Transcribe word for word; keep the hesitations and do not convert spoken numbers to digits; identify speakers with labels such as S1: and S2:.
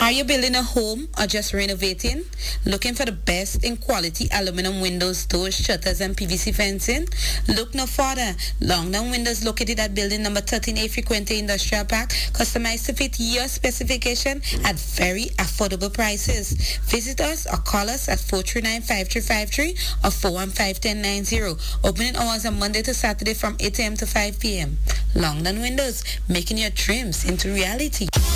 S1: Are you building a home or just renovating? Looking for the best in quality aluminum windows, doors, shutters, and P V C fencing? Look no further. Longdown Windows, located at building number thirteen A Frequente Industrial Park, customized to fit your specification at very affordable prices. Visit us or call us at four three nine, five three five three or four one five, one zero nine zero. Opening hours on Monday to Saturday from eight a m to five p m Longdown Windows, making your dreams into reality.